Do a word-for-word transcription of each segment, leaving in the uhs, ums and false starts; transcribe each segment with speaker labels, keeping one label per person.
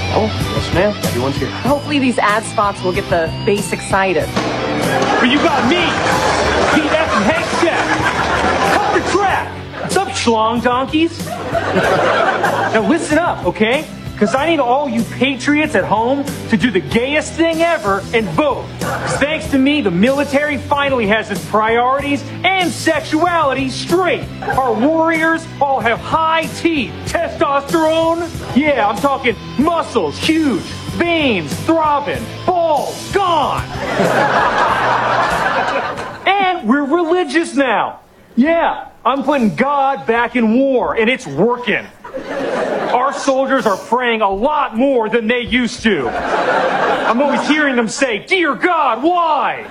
Speaker 1: Oh, yes, ma'am. Everyone's here.
Speaker 2: Hopefully these ad spots will get the base excited.
Speaker 3: But you got me, Pete F. and Hank Chef. Cut the crap. What's up, schlong donkeys? Now listen up, okay? Because I need all you patriots at home to do the gayest thing ever and vote. 'Cause thanks to me, the military finally has its priorities and sexuality straight. Our warriors all have high teeth, testosterone. Yeah, I'm talking muscles, huge, veins, throbbing, balls, gone. And we're religious now. Yeah, I'm putting God back in war, and it's working. Our soldiers are praying a lot more than they used to. I'm always hearing them say, "Dear God, why?"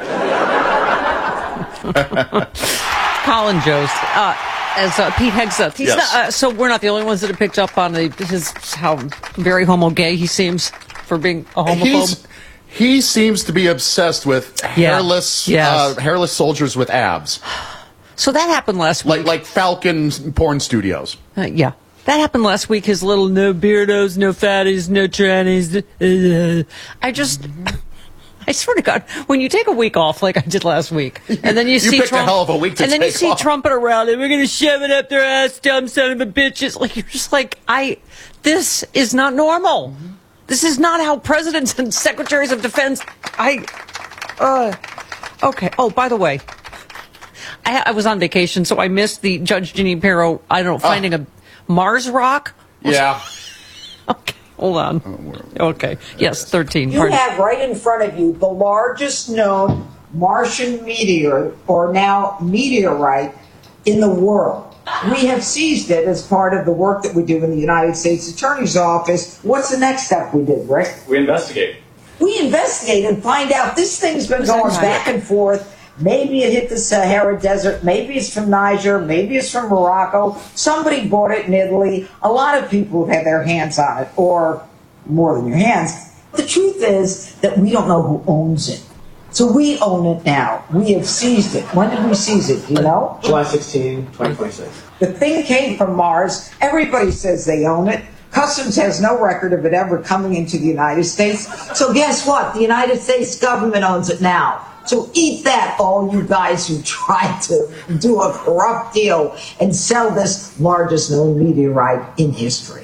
Speaker 4: Colin Jost, uh, as uh, Pete Hegseth. He's
Speaker 5: Yes.
Speaker 4: not, uh, so we're not the only ones that have picked up on the, his how very homo gay he seems for being a homophobe.
Speaker 5: He's, he seems to be obsessed with hairless,
Speaker 4: Yes.
Speaker 5: uh, hairless soldiers with abs,
Speaker 4: So that happened last week.
Speaker 5: like like Falcon Porn Studios.
Speaker 4: Uh, yeah. That happened last week. His little no beardos, no fatties, no trannies. Uh, I just, I swear to God, when you take a week off like I did last week, and then you,
Speaker 5: You
Speaker 4: see
Speaker 5: picked a
Speaker 4: Trump,
Speaker 5: hell of a week to
Speaker 4: and then you
Speaker 5: take
Speaker 4: see
Speaker 5: off.
Speaker 4: trumpet around, and we're gonna shove it up their ass, dumb son of a bitches. Like you're just like, I, this is not normal. This is not how presidents and secretaries of defense. I, uh, okay. Oh, by the way, I, I was on vacation, so I missed the Judge Jeanine Pirro. I don't know, finding a Mars rock.
Speaker 5: Yeah.
Speaker 4: Okay, hold on. Okay, yes, thirteen.
Speaker 6: You
Speaker 4: Pardon.
Speaker 6: have right in front of you the largest known Martian meteor, or now meteorite, in the world. We have seized it as part of the work that we do in the United States Attorney's Office. What's the next step we did, Rick?
Speaker 7: We investigate.
Speaker 6: We investigate and find out this thing's been going back and forth. Maybe it hit the Sahara Desert. Maybe it's from Niger. Maybe it's from Morocco. Somebody bought it in Italy. A lot of people have had their hands on it, or more than your hands. The truth is that we don't know who owns it. So we own it now. We have seized it. When did we seize it? Do you know?
Speaker 7: July sixteenth, twenty twenty-six.
Speaker 6: The thing came from Mars. Everybody says they own it. Customs has no record of it ever coming into the United States. So guess what? The United States government owns it now. So eat that, all you guys who tried to do a corrupt deal and sell this largest known meteorite in history.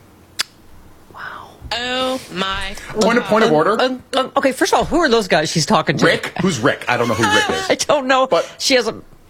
Speaker 8: Oh my!
Speaker 5: Point of point of order.
Speaker 4: Uh, uh, okay, first of all, who are those guys she's talking to?
Speaker 5: Rick? Who's Rick? I don't know who Rick is.
Speaker 4: I don't know.
Speaker 5: But
Speaker 4: she has a